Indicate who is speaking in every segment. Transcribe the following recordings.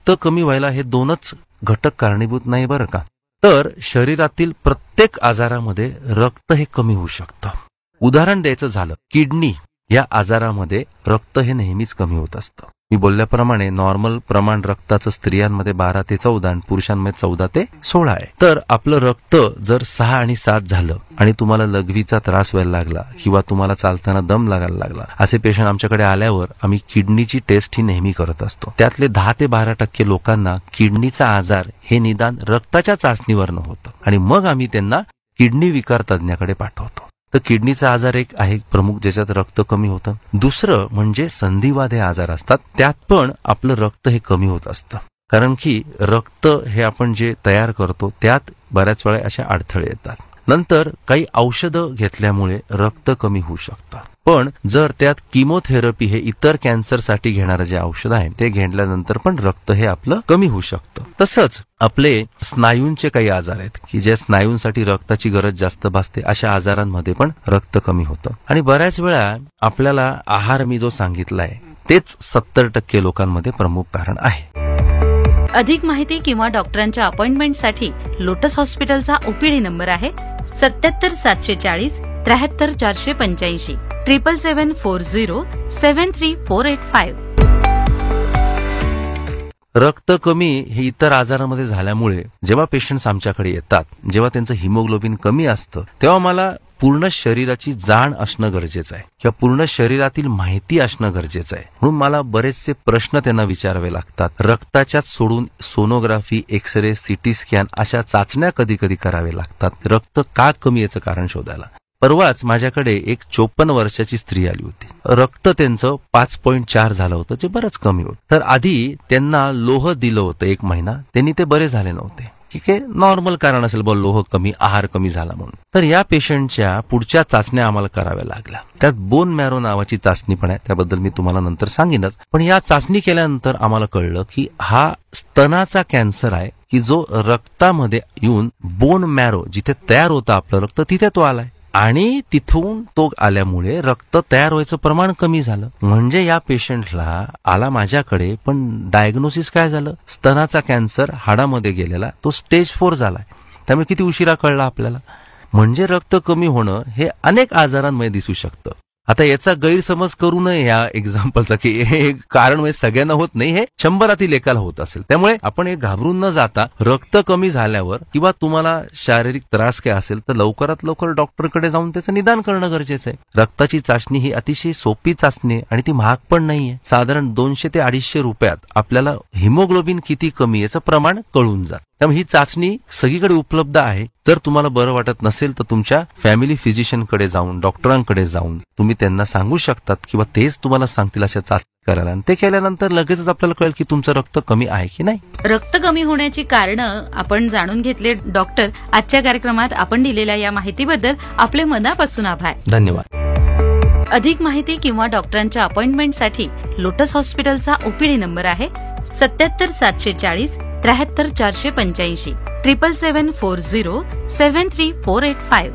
Speaker 1: रक्त कमी व्हायला हे दोनच घटक कारणीभूत नाही बरं का, तर शरीरातील प्रत्येक आजारामध्ये रक्त हे कमी होऊ शकतं. उदाहरण द्यायचं झालं, किडनी या आजारामध्ये रक्त हे नेहमीच कमी होत असतं. मी बोलल्याप्रमाणे नॉर्मल प्रमाण रक्ताचं स्त्रियांमध्ये 12 ते 14 आणि पुरुषांमध्ये 14 ते 16 आहे. तर आपलं रक्त जर 6 आणि 7 झालं आणि तुम्हाला लघवीचा त्रास व्हायला लागला किंवा तुम्हाला चालताना दम लागायला लागला, असे पेशंट आमच्याकडे आल्यावर आम्ही किडनीची टेस्ट ही नेहमी करत असतो. त्यातले 10 ते 12% लोकांना किडनीचा आजार हे निदान रक्ताच्या चाचणीवरनं होतं आणि मग आम्ही त्यांना किडनी विकार तज्ञाकडे पाठवतो. तर किडनीचा आजार एक आहे प्रमुख, ज्याच्यात रक्त कमी होतं. दुसरं म्हणजे संधिवात हे आजार असतात, त्यात पण आपलं रक्त हे कमी होत असतं, कारण की रक्त हे आपण जे तयार करतो त्यात बऱ्याच वेळा अशा अडथळे येतात. नंतर काही औषधं घेतल्यामुळे रक्त कमी होऊ शकतं, पण जर त्यात किमोथेरपी हे इतर कॅन्सरसाठी घेणारं जे औषध आहे ते घेतल्यानंतर पण रक्त हे आपलं कमी होऊ शकतं. तसंच आपले स्नायूंचे काही आजार आहेत की ज्या स्नायूंसाठी रक्ताची गरज जास्त भासते, अशा आजारांमध्ये पण रक्त कमी होतं. आणि बऱ्याच वेळा आपल्याला आहार मी जो सांगितलाय तेच 70% लोकांमध्ये प्रमुख कारण आहे.
Speaker 2: अधिक माहिती किंवा डॉक्टरांच्या अपॉइंटमेंटसाठी लोटस हॉस्पिटलचा ओपीडी नंबर आहे 77 740 73 485 77740 73485.
Speaker 1: रक्त कमी हे इतर आजारामध्ये झाल्यामुळे जेव्हा पेशंट्स आमच्याकडे येतात, जेव्हा त्यांचं हिमोग्लोबिन कमी असतं, तेव्हा मला पूर्ण शरीराची जाण असणं गरजेचं आहे किंवा पूर्ण शरीरातील माहिती असणं गरजेचं आहे. म्हणून मला बरेचसे प्रश्न त्यांना विचारावे लागतात. रक्ताच्याच सोडून सोनोग्राफी, एक्सरे, सीटी स्कॅन अशा चाचण्या कधी कधी करावे लागतात रक्त का कमी याचं कारण शोधायला. परवाच माझ्याकडे एक 54 वर्षाची स्त्री आली होती. रक्त त्यांचं 5.4 झालं होतं, जे बरंच कमी होतं. तर आधी त्यांना लोह दिलं होतं 1 महिना, त्यांनी ते बरे झाले नव्हते. ठीक आहे, नॉर्मल कारण असेल, लोह कमी, आहार कमी झाला म्हणून. तर या पेशंटच्या पुढच्या चाचण्या आम्हाला कराव्या लागल्या. त्यात बोन मॅरो नावाची चाचणी पण आहे, त्याबद्दल मी तुम्हाला नंतर सांगेनच. पण या चाचणी केल्यानंतर आम्हाला कळलं की हा स्तनाचा कॅन्सर आहे की जो रक्तामध्ये येऊन बोन मॅरो जिथे तयार होतं आपलं रक्त तिथे तो आलाय आणि तिथून तो आल्यामुळे रक्त तयार व्हायचं प्रमाण कमी झालं. म्हणजे या पेशंटला आला माझ्याकडे, पण डायग्नोसिस काय झालं, स्तनाचा कॅन्सर हाडामध्ये गेलेला, तो स्टेज 4 झालाय. त्यामुळे किती उशिरा कळला आपल्याला. म्हणजे रक्त कमी होणं हे अनेक आजारांमध्ये दिसू शकतं. आता याचा गैरसमज करू नये या एक्झाम्पलचा की हे कारण म्हणजे सगळ्यांना होत नाही, हे 100 एकाला होत असेल. त्यामुळे आपण हे घाबरून न जाता रक्त कमी झाल्यावर किंवा तुम्हाला शारीरिक त्रास काय असेल तर लवकरात लवकर डॉक्टरकडे जाऊन त्याचं निदान करणं गरजेचं आहे. रक्ताची चाचणी ही अतिशय सोपी चाचणी आहे आणि ती महाग पण नाहीये. साधारण 200 ते 250 रुपयात आपल्याला हिमोग्लोबिन किती कमी याचं प्रमाण कळून जातं. त्यामुळे ही चाचणी सगळीकडे उपलब्ध आहे. जर तुम्हाला बरं वाटत नसेल तर तुमच्या फॅमिली फिजिशियनकडे जाऊन, डॉक्टरांकडे जाऊन तुम्ही त्यांना सांगू शकतात किंवा तेच तुम्हाला सांगतील अशा चाचणी करायला. आणि ते केल्यानंतर लगेचच आपल्याला कळेल की तुमचं रक्त कमी आहे की नाही.
Speaker 2: रक्त कमी होण्याची कारणं आपण जाणून घेतले. डॉक्टर, आजच्या कार्यक्रमात आपण दिलेल्या या माहितीबद्दल आपले मनापासून आभार.
Speaker 1: धन्यवाद.
Speaker 2: अधिक माहिती किंवा डॉक्टरांच्या अपॉइंटमेंटसाठी लोटस हॉस्पिटलचा ओपीडी नंबर आहे 77 740 73 485 77740 73485.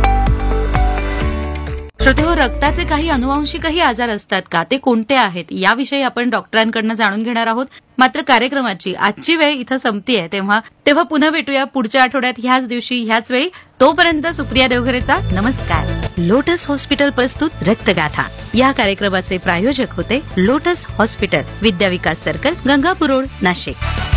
Speaker 2: श्रोतेहो, रक्ताचे काही अनुवांशिकही आजार असतात का, ते कोणते आहेत याविषयी आपण डॉक्टरांकडून जाणून घेणार आहोत. मात्र कार्यक्रमाची आजची वेळ इथं संपतीये, तेव्हा पुन्हा भेटूया पुढच्या आठवड्यात ह्याच दिवशी ह्याच वेळी. तोपर्यंत सुप्रिया देवघरेचा नमस्कार. लोटस हॉस्पिटल प्रस्तुत रक्तगाथा या कार्यक्रमाचे प्रायोजक होते लोटस हॉस्पिटल, विद्या विकास सर्कल, गंगापूर रोड, नाशिक.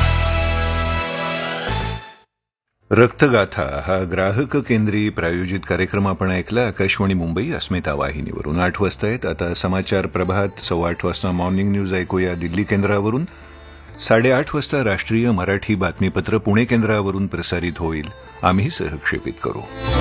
Speaker 3: रक्तगाथा हा ग्राहक केंद्री प्रायोजित कार्यक्रम आपण ऐकला आकाशवाणी मुंबई अस्मिता वाहिनीवरून. 8 वाजता आहेत. आता समाचार प्रभात, 8:15 वाजता मॉर्निंग न्यूज ऐकूया दिल्ली केंद्रावरून. 8:30 वाजता राष्ट्रीय मराठी बातमीपत्र पुणे केंद्रावरून प्रसारित होईल. आम्ही सहक्षेपित करू.